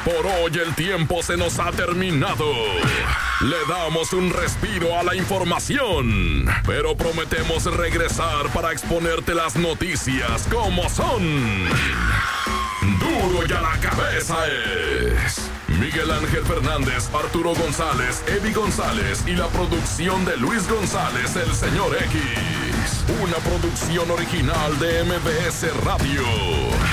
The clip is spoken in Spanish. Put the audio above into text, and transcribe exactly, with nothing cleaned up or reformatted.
Por hoy el tiempo se nos ha terminado. Le damos un respiro a la información, pero prometemos regresar para exponerte las noticias como son. Duro y a la cabeza es Miguel Ángel Fernández, Arturo González, Eddie González y la producción de Luis González, el señor X. Una producción original de M B S Radio.